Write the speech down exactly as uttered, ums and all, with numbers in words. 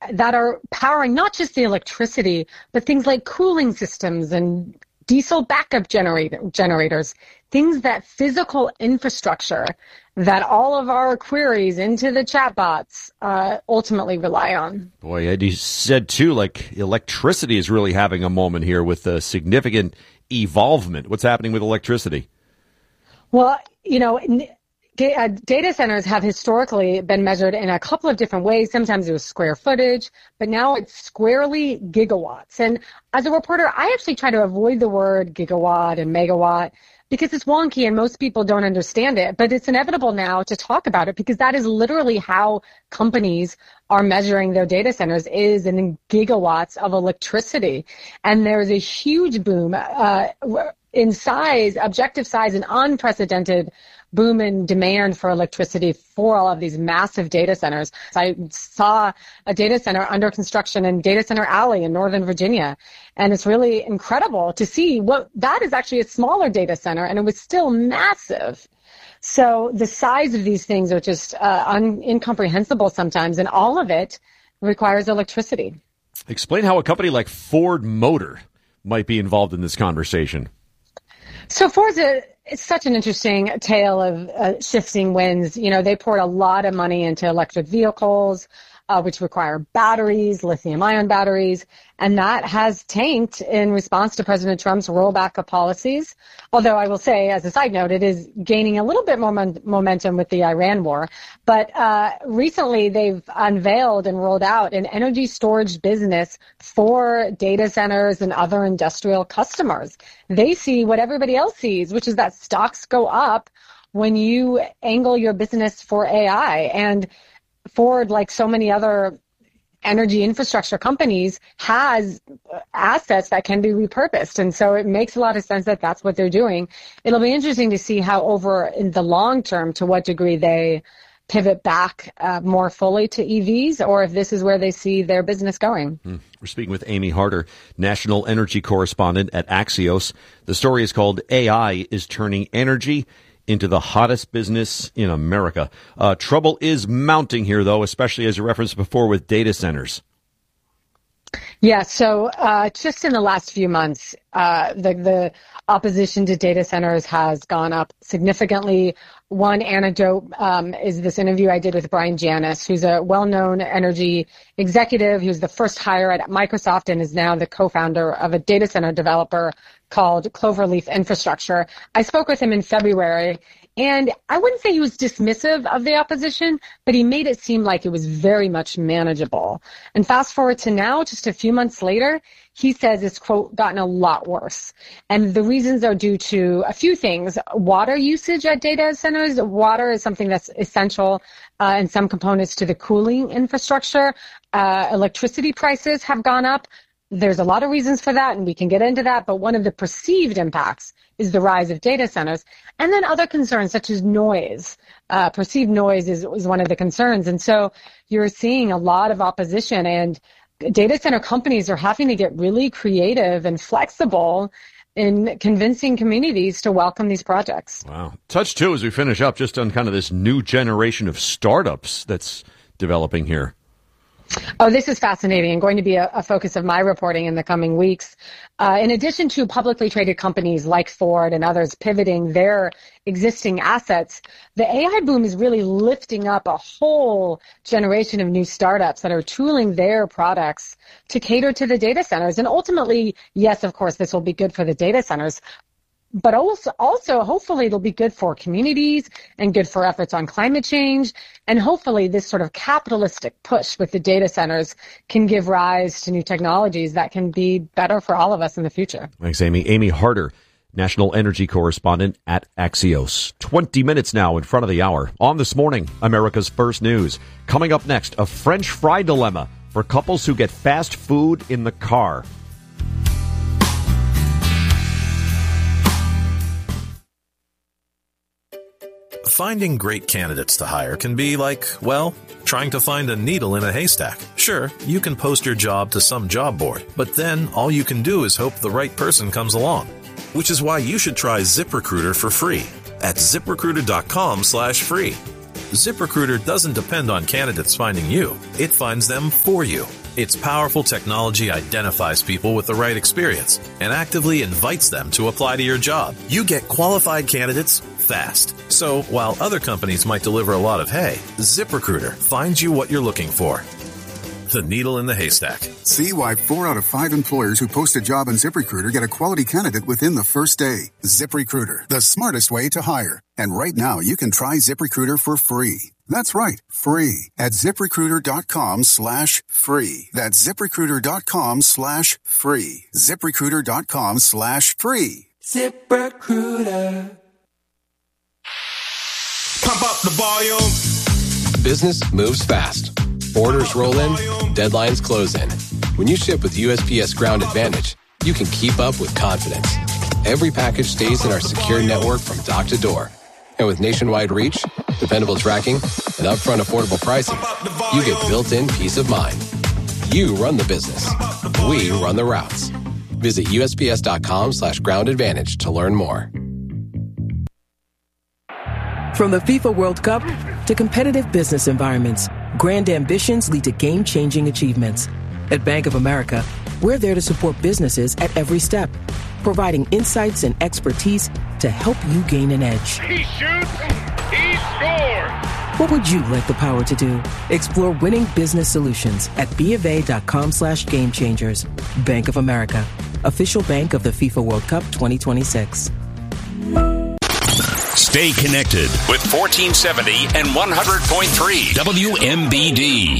that are powering not just the electricity, but things like cooling systems and diesel backup generator, generators, things that physical infrastructure that all of our queries into the chatbots uh, ultimately rely on. Boy, Ed, you said too, like electricity is really having a moment here with a significant evolvement. What's happening with electricity? Well, you know, data centers have historically been measured in a couple of different ways. Sometimes it was square footage, but now it's squarely gigawatts. And as a reporter, I actually try to avoid the word gigawatt and megawatt because it's wonky and most people don't understand it. But it's inevitable now to talk about it because that is literally how companies are measuring their data centers, is in gigawatts of electricity. And there's a huge boom uh, in size, objective size, and unprecedented boom in demand for electricity for all of these massive data centers. I saw a data center under construction in Data Center Alley in Northern Virginia, and it's really incredible to see what that is actually a smaller data center, and it was still massive. So the size of these things are just uh, un- incomprehensible sometimes, and all of it requires electricity. Explain how a company like Ford Motor might be involved in this conversation. So Ford's a, it's such an interesting tale of uh, shifting winds. You know, they poured a lot of money into electric vehicles, uh, which require batteries, lithium-ion batteries, and that has tanked in response to President Trump's rollback of policies. Although I will say, as a side note, it is gaining a little bit more mon- momentum with the Iran war. But uh, recently they've unveiled and rolled out an energy storage business for data centers and other industrial customers. They see what everybody else sees, which is that stocks go up when you angle your business for A I. And Ford, like so many other energy infrastructure companies, has assets that can be repurposed. And so it makes a lot of sense that that's what they're doing. It'll be interesting to see how over in the long term, to what degree they pivot back uh, more fully to E Vs, or if this is where they see their business going. Mm. We're speaking with Amy Harder, national energy correspondent at Axios. The story is called A I is Turning Energy into the Hottest Business in America. Uh, trouble is mounting here, though, especially as you referenced before with data centers. Yeah, so uh, just in the last few months, uh, the, the opposition to data centers has gone up significantly. One anecdote um, is this interview I did with Brian Janis, who's a well-known energy executive. He was the first hire at Microsoft and is now the co-founder of a data center developer called Cloverleaf Infrastructure. I spoke with him in February, and I wouldn't say he was dismissive of the opposition, but he made it seem like it was very much manageable. And fast forward to now, just a few months later, he says it's, quote, gotten a lot worse. And the reasons are due to a few things. Water usage at data centers. Water is something that's essential uh, in some components to the cooling infrastructure. Uh, electricity prices have gone up. There's a lot of reasons for that, and we can get into that, but one of the perceived impacts is the rise of data centers. And then other concerns such as noise. Uh, perceived noise is, is one of the concerns. And so you're seeing a lot of opposition, and data center companies are having to get really creative and flexible in convincing communities to welcome these projects. Wow. Touch, too, as we finish up, just on kind of this new generation of startups that's developing here. Oh, this is fascinating and going to be a, a focus of my reporting in the coming weeks. Uh, in addition to publicly traded companies like Ford and others pivoting their existing assets, the A I boom is really lifting up a whole generation of new startups that are tooling their products to cater to the data centers. And ultimately, yes, of course, this will be good for the data centers, but also, also, hopefully, it'll be good for communities and good for efforts on climate change. And hopefully, this sort of capitalistic push with the data centers can give rise to new technologies that can be better for all of us in the future. Thanks, Amy. Amy Harder, national energy correspondent at Axios. twenty minutes now in front of the hour. On This Morning, America's First News. Coming up next, a French fry dilemma for couples who get fast food in the car. Finding great candidates to hire can be like, well, trying to find a needle in a haystack. Sure, you can post your job to some job board, but then all you can do is hope the right person comes along. Which is why you should try ZipRecruiter for free at ZipRecruiter.com slash free. ZipRecruiter doesn't depend on candidates finding you. It finds them for you. Its powerful technology identifies people with the right experience and actively invites them to apply to your job. You get qualified candidates fast. So while other companies might deliver a lot of hay, ZipRecruiter finds you what you're looking for. The needle in the haystack. See why four out of five employers who post a job on ZipRecruiter get a quality candidate within the first day. ZipRecruiter, the smartest way to hire. And right now, you can try ZipRecruiter for free. That's right, free at ZipRecruiter.com slash free. That's ZipRecruiter.com slash free. ZipRecruiter.com slash free. ZipRecruiter. Pump up the volume. Business moves fast. Orders roll in, deadlines close in. When you ship with U S P S Ground Advantage, you can keep up with confidence. Every package stays in our secure network from dock to door. And with nationwide reach, dependable tracking, and upfront affordable pricing, you get built-in peace of mind. You run the business. We run the routes. Visit USPS.com slash ground advantage to learn more. From the FIFA World Cup to competitive business environments, grand ambitions lead to game-changing achievements. At Bank of America, we're there to support businesses at every step, providing insights and expertise to help you gain an edge. He shoots, he scores! What would you like the power to do? Explore winning business solutions at BofA.com slash game changers. Bank of America, official bank of the FIFA World Cup twenty twenty-six. Stay connected with fourteen seventy and one hundred point three W M B D.